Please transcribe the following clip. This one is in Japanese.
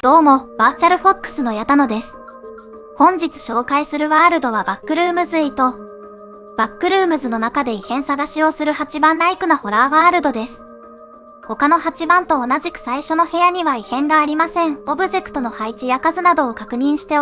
どうも、バーチャルフォックスの矢田野です。本日紹介するワールドはバックルームズ8。バックルームズの中で異変探しをする8番ライクなホラーワールドです。他の8番と同じく最初の部屋には異変がありません。オブジェクトの配置や数などを確認して